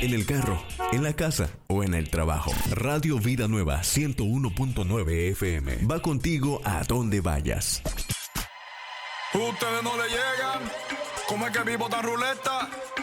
en el carro, en la casa o en el trabajo. Radio Vida Nueva 101.9 FM va contigo a donde vayas. Ustedes no le llegan. ¿Cómo es que vivo tan ruleta?